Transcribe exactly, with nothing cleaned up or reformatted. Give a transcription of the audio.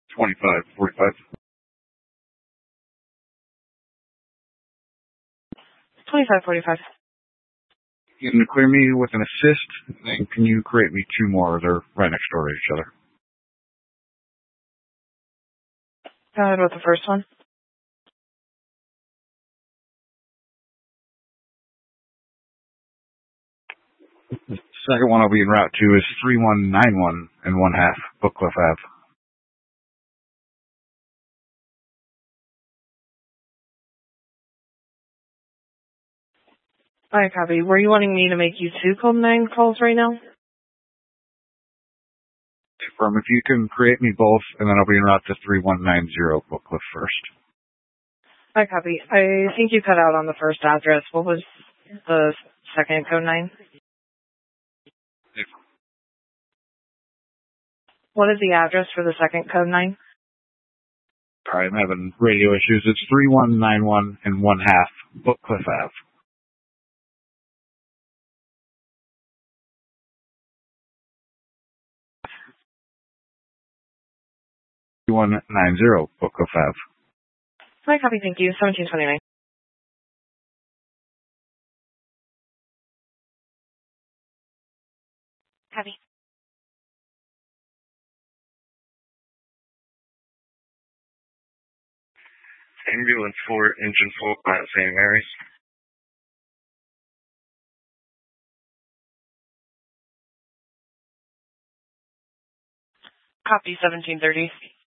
twenty-five forty-five. twenty-five forty-five. You can clear me with an assist, and can you create me two more? They're right next door to each other. Go ahead with the first one. The second one I'll be en route to is three one nine one and one half, Bookcliff Ave. Alright, copy. Were you wanting me to make you two code nine calls right now? Confirm if you can create me both, and then I'll be en route to three one nine zero Bookcliff first. Alright, copy. I think you cut out on the first address. What was the second code nine? What is the address for the second code nine? Sorry, I'm having radio issues. It's three one nine one and one half, Bookcliff Ave. three one nine zero, Bookcliff Ave. Alright, copy. Thank you. seventeen twenty-nine. Copy. Ambulance four, engine four at Saint Mary's. Copy. seventeen thirty.